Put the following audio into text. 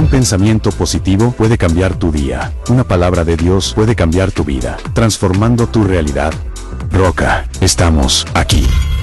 Un pensamiento positivo puede cambiar tu día. Una palabra de Dios puede cambiar tu vida, transformando tu realidad. Roca, estamos aquí.